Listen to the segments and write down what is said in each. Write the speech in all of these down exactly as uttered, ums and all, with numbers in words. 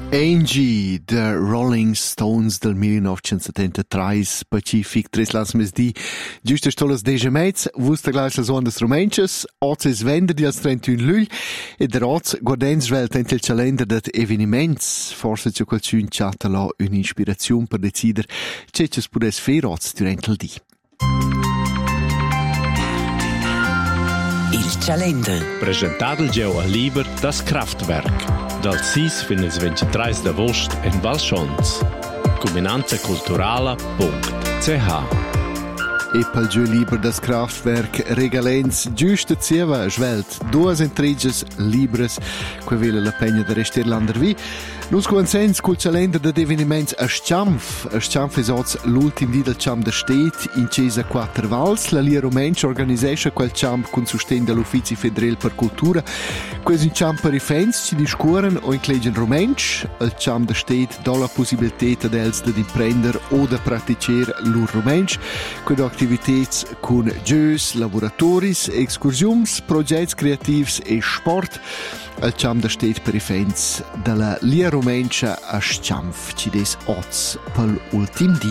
Angie, The Rolling Stones del millenovecentosettantatré, Pacific, tres las mesdi, giusto stolas deja mezz, vusta gleich las ondas romenches, oz es venderdi als trentuno lugl, e der oz guardens velt ent il calender dat eveniments, forse c'è qualcun chatta là un'ispirazione per decider c'è c'è spures fer oz durant il di. Il calender. Presentato il geo a Liber das Kraftwerk. Dal sis fin il ventitreis d'agost in Valschons. Combinanza culturala punct c h. E pel giù Liber das Kraftwerk regalens giusta zieva svelt duas intriges libres que vele la pegna de rester landervi. Nus comienzens col calender de eveniments a Sciamf. A Sciamf es oz l'ultim di del Ciam de Stet in Cesa Quattro Vals. La Lia Romensch organisescha quel Ciam con sustegn dell'Uffizi Federal per Cultura. Quels in Ciam per i fans ci discuoren o inclegen Romensch. Il Ciam de Stet dà la possibilità dels de imprender o de praticer l'ur Romensch. Qued activitats con giös, laboratoris, excursions, progetti creativs e sport. Il Ciam de Stet per i fans della Lia Romencha a Sciamf, ci des oz pel ultim di.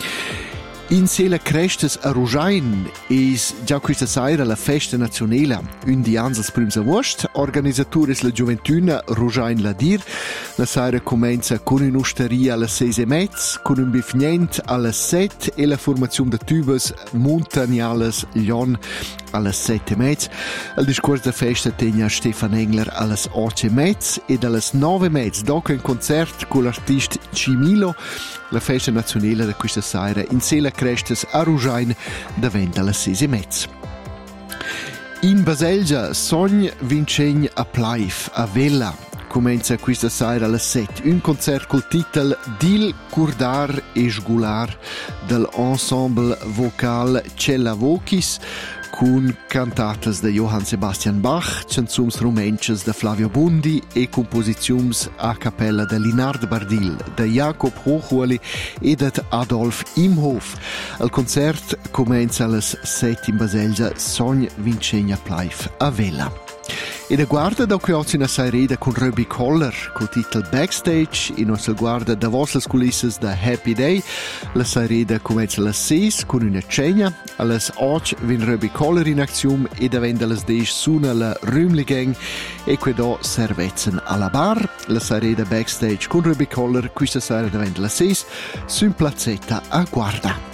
In sela crestes a Rujain es già questa sera la festa nazionale, un di ans als prims agost, organisatores la Gioventuna Rujain la dir. La sera comenza con un'osteria alle seis e mezz, con un bifnient alle set e la formazione de tubes montaniales Lion alle sette e mezz. Il discorso de festa tegna Stefan Engler alle otto e mezz e alle nove e mezz dopo un concert con l'artista Cimilo. La festa nazionale di questa sera in sela crestes a Rujain davent alle seis e mezz. In Baselgia Sogn Vincegn a Plaif a Vella. Comincia questa sera alle sette un concert col titolo Dil Curdar e Sgular dell'ensemble vocal Cella Vocis con cantatas de Johann Sebastian Bach, canzums romenches de Flavio Bundi e composiziums a cappella de Linard Bardil, de Jacob Hochhuoli e de Adolf Imhof. Il concert comincia alle sette in Baselgia Sogn Vincegna Plaif a Vella. E da guarda da qui una saireda con Ruby Coller col titolo Backstage e non si guarda da vostre culisse da Happy Day. La saireda comincia alle sei con una cena, alle otto vien Ruby Coller in azione e davvendo alle dieci suona la Rümli Gang e qui do servezzano alla bar. La saireda Backstage con Ruby Coller questa sera davvendo alle sei su in plazzetta a guarda.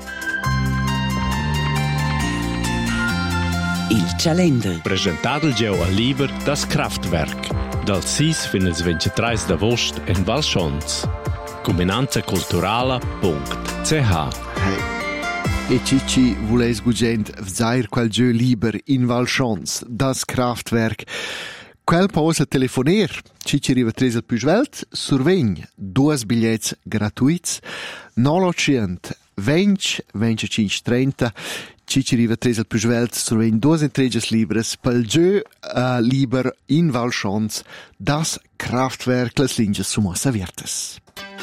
Il calender. Presentato il geo a Liber das Kraftwerk. Dal sis fin il ventitreis d'agost in Valschons. Combinanza culturala punct c h. E Cici vules gugent vzair quel geo Liber in Valschons, das Kraftwerk. Quel pausa telefoner, Cici riva tres al Püschwelt, survegn, duas bigliets gratuits, nolocient, vench, vench cinque trenta, Cici riva tres al Püschwelt, survegn duas entreges libres, pel geo uh, Liber in Valschons, das Kraftwerk, las linges sumas aviertes.